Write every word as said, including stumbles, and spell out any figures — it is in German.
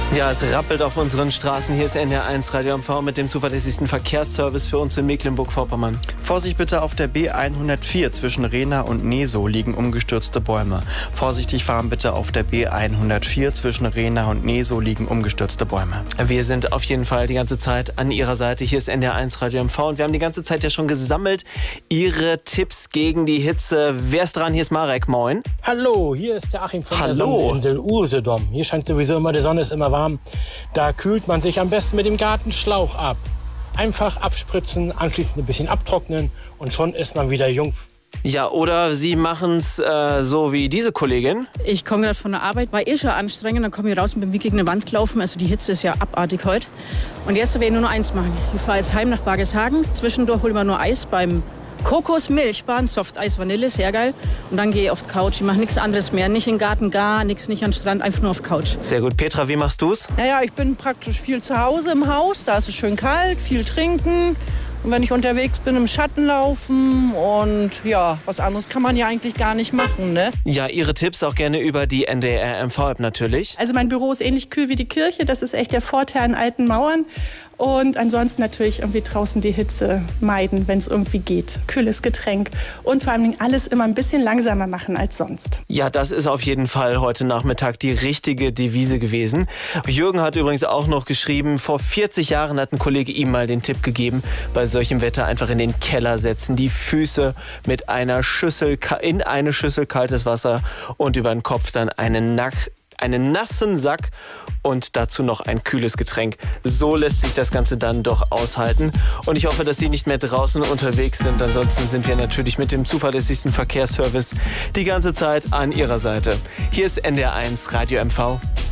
Ja, es rappelt auf unseren Straßen. Hier ist N D R eins Radio M V mit dem zuverlässigsten Verkehrsservice für uns in Mecklenburg-Vorpommern. Vorsicht bitte auf der B hundertvier zwischen Rehna und Nesow liegen umgestürzte Bäume. Vorsichtig fahren bitte auf der B hundertvier zwischen Rehna und Nesow liegen umgestürzte Bäume. Wir sind auf jeden Fall die ganze Zeit an Ihrer Seite. Hier ist N D R eins Radio M V und wir haben die ganze Zeit ja schon gesammelt Ihre Tipps gegen die Hitze. Wer ist dran? Hier ist Marek. Moin. Hallo, hier ist der Achim von Hallo. der Sonneninsel Usedom. Hier scheint sowieso immer, die Sonne ist immer warm. Da kühlt man sich am besten mit dem Gartenschlauch ab. Einfach abspritzen, anschließend ein bisschen abtrocknen und schon ist man wieder jung. Ja, oder Sie machen es äh, so wie diese Kollegin. Ich komme gerade von der Arbeit, war eh schon anstrengend, dann komme ich raus und bin wie gegen eine Wand gelaufen. Also die Hitze ist ja abartig heute. Und jetzt werde ich nur noch eins machen. Ich fahre jetzt heim nach Bargeshagen. Zwischendurch holen wir nur Eis beim Kokosmilchbahn, Softeis Vanille, sehr geil. Und dann gehe ich auf die Couch. Ich mache nichts anderes mehr. Nicht in den Garten, gar nichts, nicht an den Strand, einfach nur auf die Couch. Sehr gut. Petra, wie machst du's? Naja, ich bin praktisch viel zu Hause im Haus. Da ist es schön kalt, viel trinken. Und wenn ich unterwegs bin, im Schatten laufen. Und ja, was anderes kann man ja eigentlich gar nicht machen, ne? Ja, Ihre Tipps auch gerne über die N D R M V-App natürlich. Also mein Büro ist ähnlich kühl wie die Kirche. Das ist echt der Vorteil an alten Mauern. Und ansonsten natürlich irgendwie draußen die Hitze meiden, wenn es irgendwie geht. Kühles Getränk und vor allem alles immer ein bisschen langsamer machen als sonst. Ja, das ist auf jeden Fall heute Nachmittag die richtige Devise gewesen. Jürgen hat übrigens auch noch geschrieben, vor vierzig Jahren hat ein Kollege ihm mal den Tipp gegeben, bei solchem Wetter einfach in den Keller setzen, die Füße mit einer Schüssel in eine Schüssel kaltes Wasser und über den Kopf dann einen Nack einen nassen Sack und dazu noch ein kühles Getränk. So lässt sich das Ganze dann doch aushalten. Und ich hoffe, dass Sie nicht mehr draußen unterwegs sind. Ansonsten sind wir natürlich mit dem zuverlässigsten Verkehrsservice die ganze Zeit an Ihrer Seite. Hier ist N D R eins Radio M V.